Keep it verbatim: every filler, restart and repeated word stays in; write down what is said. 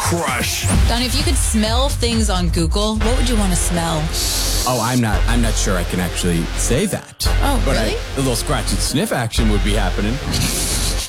crush. Donnie, if you could smell things on Google, what would you want to smell? Oh, I'm not I'm not sure I can actually say that. Oh, but really? I, a little scratch and sniff action would be happening.